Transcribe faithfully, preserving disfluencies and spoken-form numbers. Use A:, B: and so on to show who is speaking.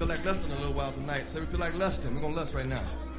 A: feel like lusting a little while tonight. So we feel like lusting. We're going to lust right now.